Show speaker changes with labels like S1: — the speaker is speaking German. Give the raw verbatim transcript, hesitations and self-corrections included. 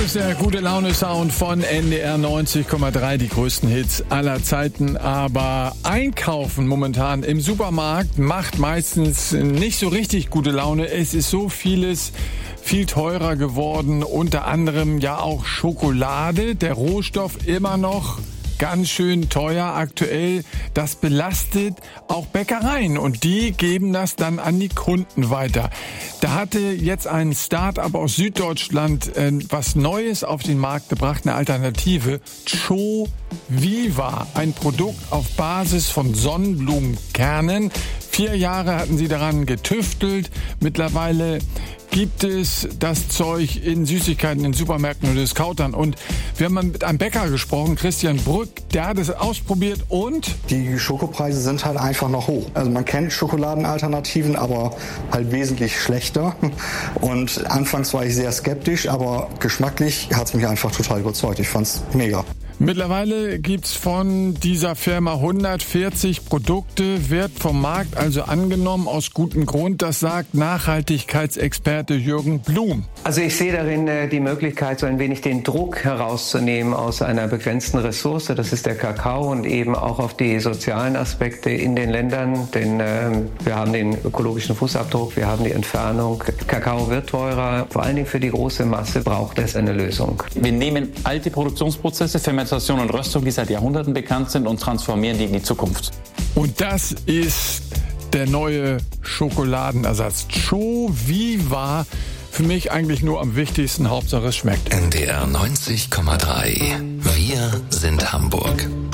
S1: ist der gute Laune-Sound von N D R neunzig Komma drei, die größten Hits aller Zeiten. Aber einkaufen momentan im Supermarkt macht meistens nicht so richtig gute Laune. Es ist so vieles viel teurer geworden, unter anderem ja auch Schokolade, der Rohstoff immer noch ganz schön teuer aktuell. Das belastet auch Bäckereien und die geben das dann an die Kunden weiter. Da hatte jetzt ein Start-up aus Süddeutschland äh, was Neues auf den Markt gebracht, eine Alternative. ChoViva, ein Produkt auf Basis von Sonnenblumenkernen. Vier Jahre hatten sie daran getüftelt. Mittlerweile gibt es das Zeug in Süßigkeiten, in Supermärkten und Discountern. Und wir haben mit einem Bäcker gesprochen, Christian Brück, der hat es ausprobiert und...
S2: Die Schokopreise sind halt einfach noch hoch. Also man kennt Schokoladenalternativen, aber halt wesentlich schlechter. Und anfangs war ich sehr skeptisch, aber geschmacklich hat es mich einfach total überzeugt. Ich fand's mega.
S1: Mittlerweile gibt's von dieser Firma hundertvierzig Produkte, wird vom Markt also angenommen, aus gutem Grund. Das sagt Nachhaltigkeitsexperte Jürgen Blum.
S3: Also ich sehe darin äh, die Möglichkeit, so ein wenig den Druck herauszunehmen aus einer begrenzten Ressource. Das ist der Kakao und eben auch auf die sozialen Aspekte in den Ländern. Denn äh, wir haben den ökologischen Fußabdruck, wir haben die Entfernung. Kakao wird teurer. Vor allen Dingen für die große Masse braucht es eine Lösung.
S4: Wir nehmen alte Produktionsprozesse, Fermentation und Röstung, die seit Jahrhunderten bekannt sind, und transformieren die in die Zukunft.
S1: Und das ist der neue Schokoladenersatz. ChoViva, für mich eigentlich nur am wichtigsten, Hauptsache es schmeckt.
S5: N D R neunzig Komma drei. Wir sind Hamburg.